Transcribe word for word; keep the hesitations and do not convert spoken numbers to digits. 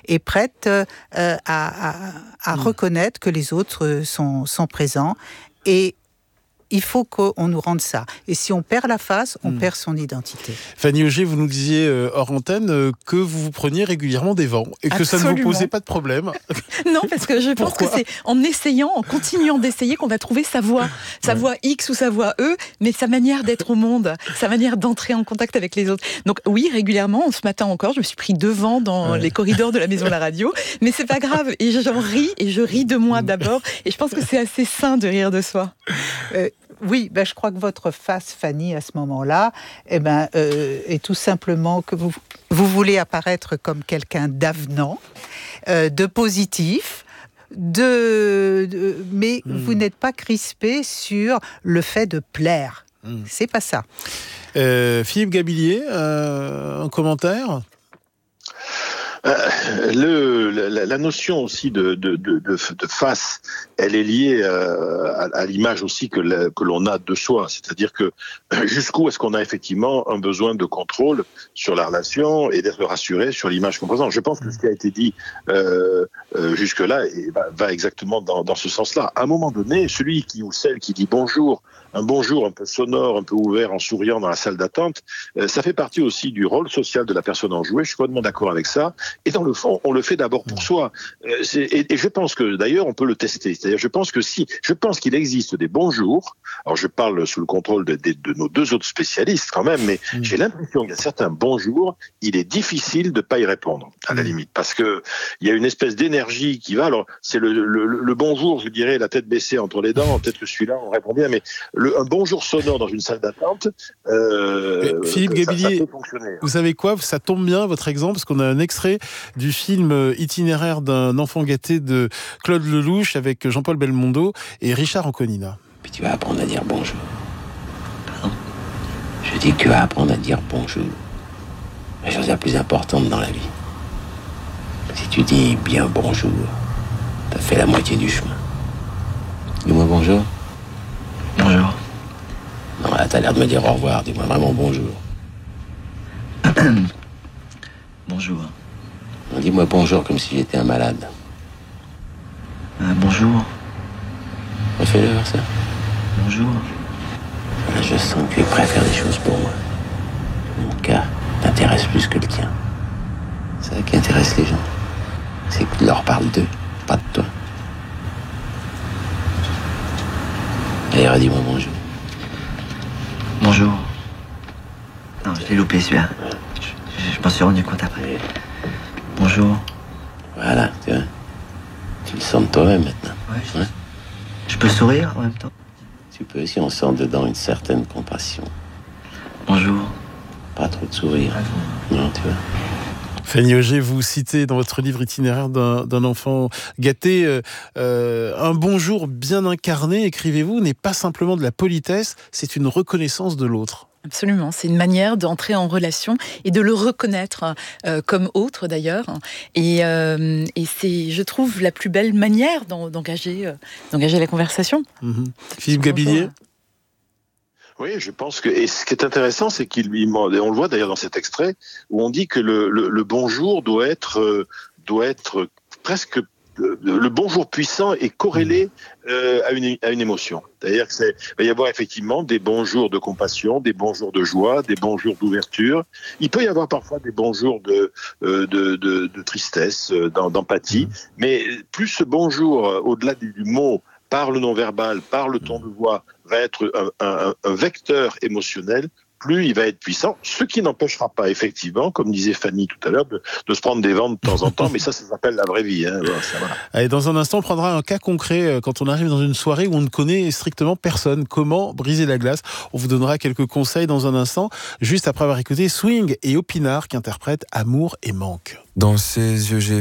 et prête euh, à, à, à mmh. reconnaître que les autres sont, sont présents. Et il faut qu'on nous rende ça. Et si on perd la face, on mmh. perd son identité. Fanny Auger, vous nous disiez euh, hors antenne euh, que vous vous preniez régulièrement des vents et que Absolument. Ça ne vous posait pas de problème. Non, parce que je pense Pourquoi que c'est en essayant, en continuant d'essayer qu'on va trouver sa voix. Sa ouais. voix X ou sa voix E, mais sa manière d'être au monde, sa manière d'entrer en contact avec les autres. Donc oui, régulièrement, ce matin encore, je me suis pris deux vents dans ouais. les corridors de la maison de la radio, mais c'est pas grave. Et j'en ris, et je ris de moi d'abord. Et je pense que c'est assez sain de rire de soi. Euh, Oui, ben je crois que votre face, Fanny, à ce moment-là, eh ben, euh, est tout simplement que vous, vous voulez apparaître comme quelqu'un d'avenant, euh, de positif, de, de, mais mmh. vous n'êtes pas crispé sur le fait de plaire. Mmh. C'est pas ça. Euh, Philippe Gabillier, euh, un commentaire ? Euh, le, la, la notion aussi de, de, de, de, de face, elle est liée euh, à, à l'image aussi que, la, que l'on a de soi. C'est-à-dire que jusqu'où est-ce qu'on a effectivement un besoin de contrôle sur la relation et d'être rassuré sur l'image qu'on présente. Je pense que ce qui a été dit euh, euh, jusque-là va, va exactement dans, dans ce sens-là. À un moment donné, celui qui ou celle qui dit bonjour, un bonjour un peu sonore, un peu ouvert, en souriant dans la salle d'attente, euh, ça fait partie aussi du rôle social de la personne enjouée. Je suis complètement d'accord avec ça. Et dans le fond, on le fait d'abord pour soi. Euh, c'est, et, et je pense que, d'ailleurs, on peut le tester. C'est-à-dire, je pense que si, je pense qu'il existe des bonjours. Alors, je parle sous le contrôle de, de, de nos deux autres spécialistes quand même, mais mmh. j'ai l'impression qu'il y a certains bonjours, il est difficile de pas y répondre, à la limite, parce que il y a une espèce d'énergie qui va. Alors, c'est le, le, le bonjour, je dirais, la tête baissée entre les dents. Peut-être que celui-là, on répond bien, mais le, un bonjour sonore dans une salle d'attente, euh, Philippe ça, Gabillier, ça peut fonctionner. Vous savez quoi, ça tombe bien votre exemple, parce qu'on a un extrait du film Itinéraire d'un enfant gâté de Claude Lelouch avec Jean-Paul Belmondo et Richard Anconina. Puis tu vas apprendre à dire bonjour. Pardon ? Je dis que tu vas apprendre à dire bonjour. La chose la plus importante dans la vie. Si tu dis bien bonjour, t'as fait la moitié du chemin. Dis-moi bonjour. Bonjour. Non, là, t'as l'air de me dire au revoir. Dis-moi vraiment bonjour. Bonjour. Non, dis-moi bonjour comme si j'étais un malade. Euh, bonjour. Refais-le, ça. Bonjour. Là, je sens que tu es prêt à faire des choses pour moi. Mon cas t'intéresse plus que le tien. C'est ça qui intéresse les gens. C'est que tu leur parles d'eux, pas de toi. D'ailleurs, dis-moi bonjour. Bonjour. Non, je l'ai loupé celui-là. Je, je, je m'en suis rendu compte après. Bonjour. Voilà, tu vois. Tu le sens de toi-même maintenant. Ouais, je, ouais. je peux sourire en même temps. Tu peux si on sent dedans une certaine compassion. Bonjour. Pas trop de sourire. Non, tu vois. Fanny Auger, vous citez dans votre livre Itinéraire d'un, d'un enfant gâté, euh, euh, un bonjour bien incarné, écrivez-vous, n'est pas simplement de la politesse, c'est une reconnaissance de l'autre. Absolument, c'est une manière d'entrer en relation et de le reconnaître euh, comme autre d'ailleurs. Et, euh, et c'est, je trouve, la plus belle manière d'engager, euh, d'engager la conversation. Mmh. Philippe Gabillier. Oui, je pense que, et ce qui est intéressant, c'est qu'il, on le voit d'ailleurs dans cet extrait, où on dit que le, le, le bonjour doit être, euh, doit être presque, le, le bonjour puissant est corrélé euh, à, une, à une émotion. C'est-à-dire que c'est, il va y avoir effectivement des bonjours de compassion, des bonjours de joie, des bonjours d'ouverture. Il peut y avoir parfois des bonjours de, euh, de, de, de tristesse, d'empathie, mais plus ce bonjour, au-delà du, du mot, par le non-verbal, par le ton de voix, va être un, un, un vecteur émotionnel, plus il va être puissant, ce qui n'empêchera pas, effectivement, comme disait Fanny tout à l'heure, de, de se prendre des vents de temps en temps, mais ça, ça s'appelle la vraie vie. Hein. Voilà, ça, voilà. Allez, dans un instant, on prendra un cas concret quand on arrive dans une soirée où on ne connaît strictement personne. Comment briser la glace ? On vous donnera quelques conseils dans un instant, juste après avoir écouté Swing et Opinard qui interprètent Amour et Manque. Dans ses yeux, j'ai